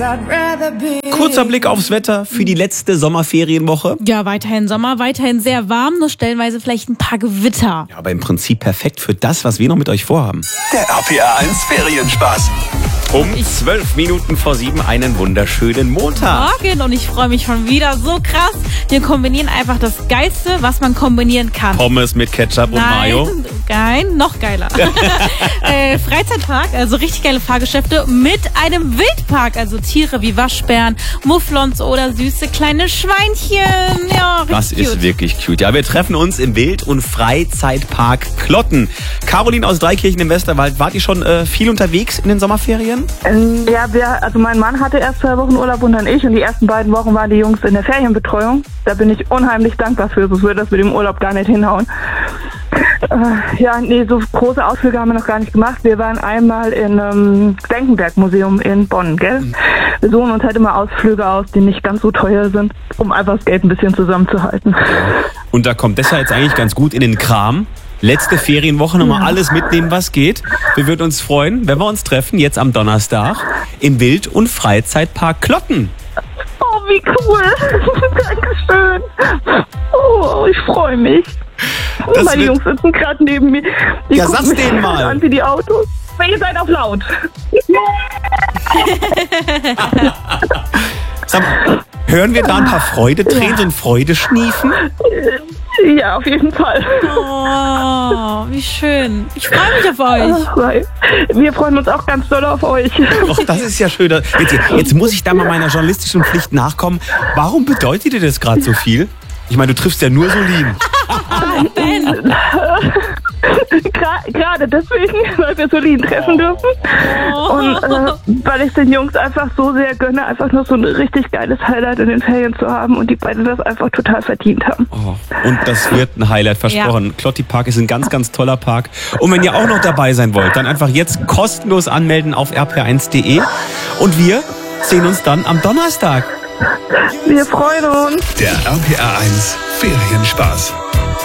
Kurzer Blick aufs Wetter für die letzte Sommerferienwoche. Ja, weiterhin Sommer, weiterhin sehr warm, nur stellenweise vielleicht ein paar Gewitter. Ja, aber im Prinzip perfekt für das, was wir noch mit euch vorhaben. Der RPA 1 Ferienspaß. Um 12 Minuten vor 7 einen wunderschönen Montag. Morgen und ich freue mich schon wieder so krass. Wir kombinieren einfach das Geilste, was man kombinieren kann. Pommes mit Ketchup und Mayo. Nein, noch geiler. Freizeitpark, also richtig geile Fahrgeschäfte mit einem Wildpark, also Tiere wie Waschbären, Mufflons oder süße kleine Schweinchen. Ja, richtig Das cute. ist wirklich cute. Ja, wir treffen uns im Wild- und Freizeitpark Klotten. Caroline aus Dreikirchen im Westerwald, wart ihr schon viel unterwegs in den Sommerferien? Ja, also mein Mann hatte erst 2 Wochen Urlaub und dann ich. Und die ersten 2 Wochen waren die Jungs in der Ferienbetreuung. Da bin ich unheimlich dankbar für, sonst würde das mit dem Urlaub gar nicht hinhauen. So große Ausflüge haben wir noch gar nicht gemacht. Wir waren einmal im Senckenberg-Museum in Bonn, gell? Wir suchen uns halt immer Ausflüge aus, die nicht ganz so teuer sind, um einfach das Geld ein bisschen zusammenzuhalten. Und da kommt das ja jetzt eigentlich ganz gut in den Kram. Letzte Ferienwoche nochmal alles mitnehmen, was geht. Wir würden uns freuen, wenn wir uns treffen, jetzt am Donnerstag im Wild- und Freizeitpark Klotten. Oh, wie cool! Dankeschön! Oh, ich freue mich. Meine Jungs sitzen gerade neben mir. Die Ja, gucken sag's mich denen mal. an wie die Autos. Ihr seid auf laut. Sag mal, hören wir da ein paar Freudetränen, so ein Freudeschniefen? Ja, auf jeden Fall. Oh, wie schön. Ich freue mich auf euch. Wir freuen uns auch ganz doll auf euch. Och, das ist ja schön. Jetzt muss ich da mal meiner journalistischen Pflicht nachkommen. Warum bedeutet dir das gerade so viel? Ich meine, du triffst ja nur Solin. Gerade deswegen, weil wir Solin treffen dürfen. Und weil ich den Jungs einfach so sehr gönne, einfach nur so ein richtig geiles Highlight in den Ferien zu haben und die beiden das einfach total verdient haben. Oh, und das wird ein Highlight, versprochen. Ja. Klotti Park ist ein ganz, ganz toller Park. Und wenn ihr auch noch dabei sein wollt, dann einfach jetzt kostenlos anmelden auf rp1.de. Und wir sehen uns dann am Donnerstag. Wir freuen uns. Der RPA 1 Ferienspaß.